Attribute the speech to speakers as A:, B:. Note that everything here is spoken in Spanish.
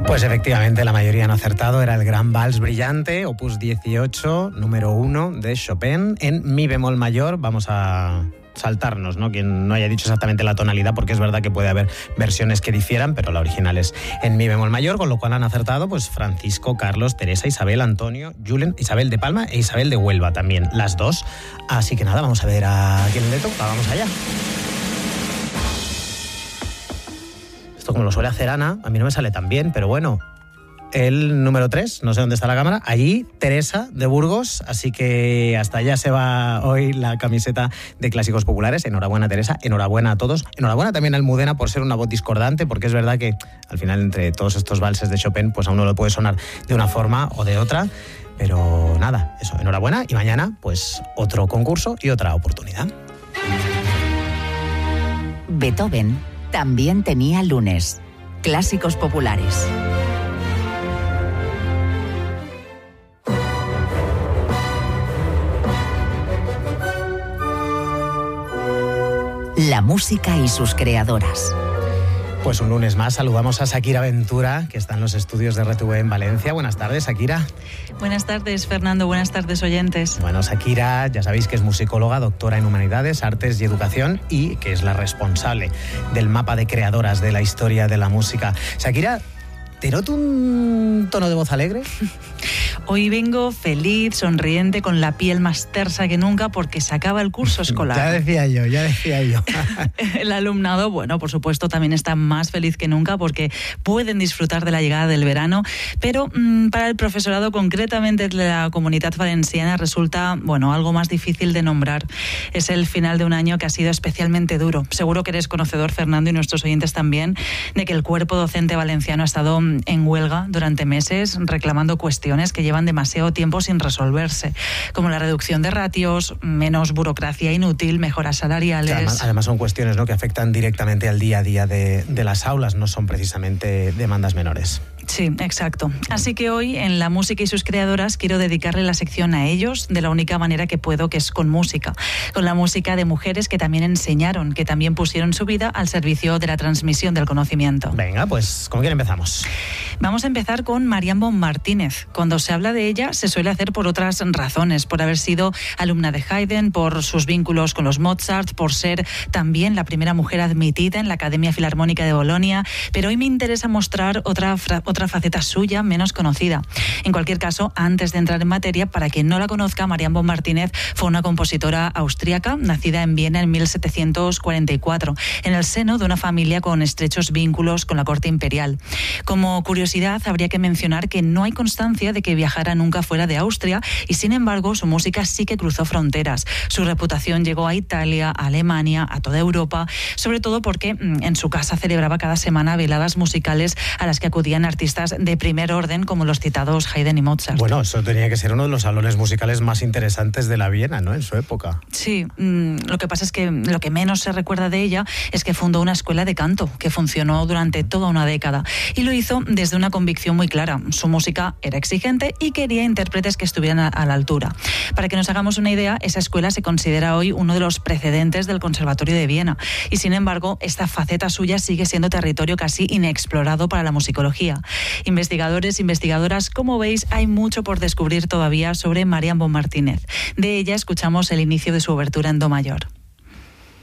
A: Pues efectivamente, la mayoría han acertado. Era el Gran Vals Brillante, opus 18, número 1 de Chopin, en mi bemol mayor. Vamos a saltarnos, ¿no? Quien no haya dicho exactamente la tonalidad, porque es verdad que puede haber versiones que difieran, pero la original es en mi bemol mayor, con lo cual han acertado pues Francisco, Carlos, Teresa, Isabel, Antonio, Julen, Isabel de Palma e Isabel de Huelva también, las dos. Así que nada, vamos a ver a quién le toca. Vamos allá. Esto, como lo suele hacer Ana, a mí no me sale tan bien, pero bueno. El número 3, no sé dónde está la cámara, allí, Teresa de Burgos, así que hasta allá se va hoy la camiseta de Clásicos Populares. Enhorabuena, Teresa, enhorabuena a todos, enhorabuena también a Almudena por ser una voz discordante, porque es verdad que al final entre todos estos valses de Chopin, pues a uno le puede sonar de una forma o de otra, pero nada, eso, enhorabuena, y mañana pues otro concurso y otra oportunidad.
B: Beethoven también tenía lunes. Clásicos Populares. La música y sus creadoras.
A: Pues un lunes más saludamos a Shakira Ventura, que está en los estudios de RTV en Valencia. Buenas tardes, Shakira.
C: Buenas tardes, Fernando. Buenas tardes, oyentes.
A: Bueno, Shakira, ya sabéis que es musicóloga, doctora en Humanidades, Artes y Educación, y que es la responsable del mapa de creadoras de la historia de la música. Shakira, ¿te noto un tono de voz alegre?
C: Hoy vengo feliz, sonriente, con la piel más tersa que nunca porque se acaba el curso escolar.
A: Ya decía yo.
C: El alumnado, bueno, por supuesto, también está más feliz que nunca porque pueden disfrutar de la llegada del verano, pero para el profesorado, concretamente de la Comunitat Valenciana, resulta, bueno, algo más difícil de nombrar. Es el final de un año que ha sido especialmente duro. Seguro que eres conocedor, Fernando, y nuestros oyentes también, de que el cuerpo docente valenciano ha estado en huelga durante meses reclamando cuestiones que llevan demasiado tiempo sin resolverse, como la reducción de ratios, menos burocracia inútil, mejoras salariales.
A: Además son cuestiones, ¿no?, que afectan directamente al día a día de las aulas, no son precisamente demandas menores.
C: Sí, exacto. Así que hoy, en La música y sus creadoras, quiero dedicarle la sección a ellos de la única manera que puedo, que es con música. Con la música de mujeres que también enseñaron, que también pusieron su vida al servicio de la transmisión del conocimiento.
A: Venga, pues, ¿con quién empezamos?
C: Vamos a empezar con Marian Bon Martínez. Cuando se habla de ella, se suele hacer por otras razones, por haber sido alumna de Haydn, por sus vínculos con los Mozart, por ser también la primera mujer admitida en la Academia Filarmónica de Bolonia, pero hoy me interesa mostrar otra faceta suya menos conocida. En cualquier caso, antes de entrar en materia, para quien no la conozca, Marian Bon Martínez fue una compositora austríaca, nacida en Viena en 1744, en el seno de una familia con estrechos vínculos con la corte imperial. Como curiosidad, habría que mencionar que no hay constancia de que viajara nunca fuera de Austria y, sin embargo, su música sí que cruzó fronteras. Su reputación llegó a Italia, a Alemania, a toda Europa, sobre todo porque en su casa celebraba cada semana veladas musicales a las que acudían artistas de primer orden como los citados Haydn y Mozart.
A: Bueno, eso tenía que ser uno de los salones musicales más interesantes de la Viena, ¿no?, en su época.
C: Sí, lo que pasa es que lo que menos se recuerda de ella es que fundó una escuela de canto que funcionó durante toda una década y lo hizo desde una convicción muy clara. Su música era exigente y quería intérpretes que estuvieran a la altura. Para que nos hagamos una idea, esa escuela se considera hoy uno de los precedentes del Conservatorio de Viena y, sin embargo, esta faceta suya sigue siendo territorio casi inexplorado para la musicología. Investigadores, investigadoras, como veis, hay mucho por descubrir todavía sobre Marian Bon Martínez. De ella escuchamos el inicio de su obertura en do mayor.